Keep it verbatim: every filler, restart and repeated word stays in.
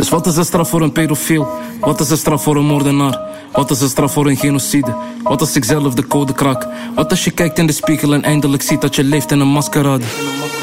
Dus wat is de straf voor een pedofiel? Wat is de straf voor een moordenaar? Wat is de straf voor een genocide? Wat als ik zelf de code krak? Wat als je kijkt in de spiegel en eindelijk ziet dat je leeft in een maskerade?